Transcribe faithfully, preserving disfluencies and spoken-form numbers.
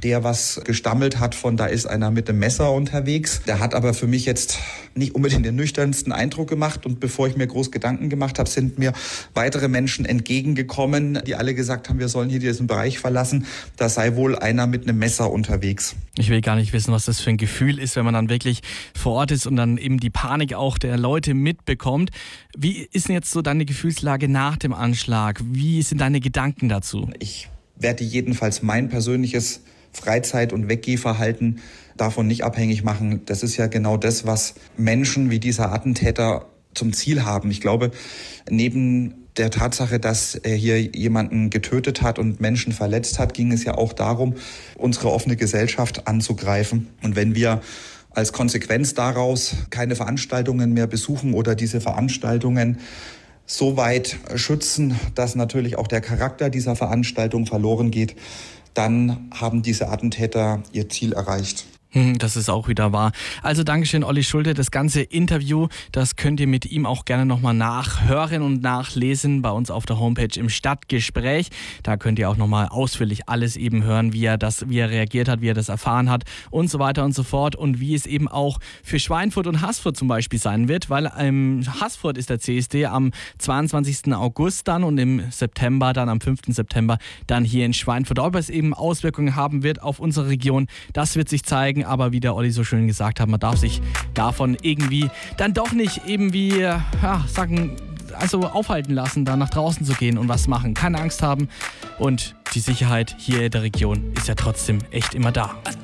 der was gestammelt hat von, da ist einer mit dem Messer unterwegs. Der hat aber für mich jetzt nicht unbedingt den nüchternsten Eindruck gemacht. Und bevor ich mir groß Gedanken gemacht habe, sind mir weitere Menschen entgegengekommen, die alle gesagt haben, wir sollen hier diesen Bereich verlassen. Da sei wohl einer mit einem Messer unterwegs. Ich will gar nicht wissen, was das für ein Gefühl ist, wenn man dann wirklich vor Ort ist und dann eben die Panik auch der Leute mitbekommt. Wie ist denn jetzt so deine Gefühlslage nach dem Anschlag? Wie sind deine Gedanken dazu? Ich werde jedenfalls mein persönliches Freizeit- und Weggehverhalten davon nicht abhängig machen. Das ist ja genau das, was Menschen wie dieser Attentäter zum Ziel haben. Ich glaube, neben der Tatsache, dass er hier jemanden getötet hat und Menschen verletzt hat, ging es ja auch darum, unsere offene Gesellschaft anzugreifen. Und wenn wir als Konsequenz daraus keine Veranstaltungen mehr besuchen oder diese Veranstaltungen so weit schützen, dass natürlich auch der Charakter dieser Veranstaltung verloren geht, dann haben diese Attentäter ihr Ziel erreicht. Das ist auch wieder wahr. Also Dankeschön, Olli Schulte. Das ganze Interview, das könnt ihr mit ihm auch gerne nochmal nachhören und nachlesen bei uns auf der Homepage im Stadtgespräch. Da könnt ihr auch nochmal ausführlich alles eben hören, wie er das, wie er reagiert hat, wie er das erfahren hat und so weiter und so fort. Und wie es eben auch für Schweinfurt und Haßfurt zum Beispiel sein wird, weil im Haßfurt ist der C S D am zweiundzwanzigsten August dann und im September, dann am fünften September, dann hier in Schweinfurt. Ob es eben Auswirkungen haben wird auf unsere Region, das wird sich zeigen. Aber wie der Olli so schön gesagt hat, man darf sich davon irgendwie dann doch nicht irgendwie ja, sagen, also aufhalten lassen, da nach draußen zu gehen und was machen. Keine Angst haben und die Sicherheit hier in der Region ist ja trotzdem echt immer da.